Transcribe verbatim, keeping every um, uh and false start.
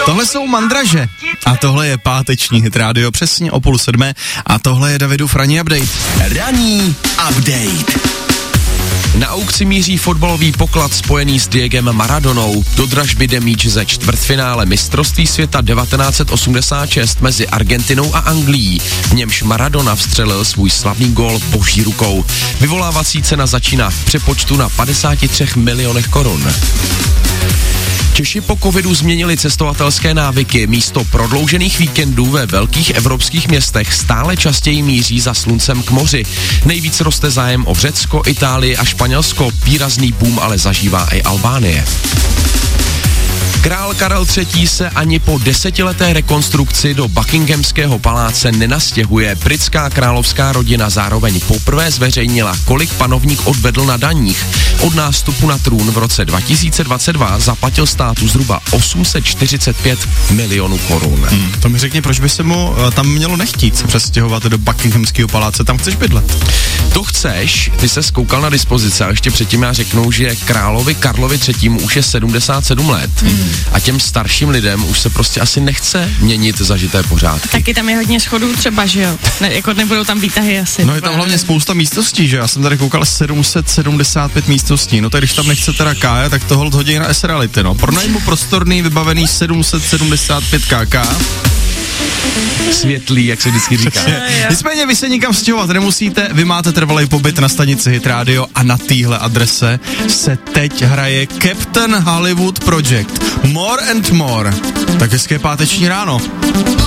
Tohle jsou Mandraže a tohle je páteční hit rádio přesně o půl sedmé a tohle je Davidův ranní update. Ranní update. Na aukci míří fotbalový poklad spojený s Diegem Maradonou. Do dražby jde míč ze čtvrtfinále mistrovství světa devatenáct set osmdesát šest mezi Argentinou a Anglií. V němž Maradona vstřelil svůj slavný gól boží rukou. Vyvolávací cena začíná v přepočtu na padesát tři milionech korun. Češi po covidu změnili cestovatelské návyky. Místo prodloužených víkendů ve velkých evropských městech stále častěji míří za sluncem k moři. Nejvíc roste zájem o Řecko, Itálii a Španělsko. Výrazný boom ale zažívá i Albánie. Král Karel třetí. se ani po desetileté rekonstrukci do Buckinghamského paláce nenastěhuje. Britská královská rodina zároveň poprvé zveřejnila, kolik panovník odvedl na daních. Od nástupu na trůn v roce dva tisíce dvacet dva zaplatil státu zhruba osm set čtyřicet pět milionů korun. Hmm, to mi řekni, proč by se mu uh, tam mělo nechtít se přestěhovat do Buckinghamského paláce, tam chceš bydlet? To chceš, ty se skoukal na dispozice a ještě předtím já řeknu, že královi Karlovi třetímu. už je sedmdesát sedm let. Hmm. A těm starším lidem už se prostě asi nechce měnit zažité pořádky. Taky tam je hodně schodů třeba, že jo? Ne, jako nebudou tam výtahy asi. No je tam hlavně spousta místností, že? Já jsem tady koukal sedm set sedmdesát pět místností. No tak když tam nechce teda kája, tak to hold hodí na S-Reality, no. Pronajmu prostorný, vybavený sedm set sedmdesát pět ká. Světlý, jak se vždycky říká. Nicméně vy se nikam stěhovat nemusíte, vy máte trvalý pobyt na stanici Hit Radio a na téhle adrese se teď hraje Captain Hollywood Project. More and more. Tak hezké páteční ráno.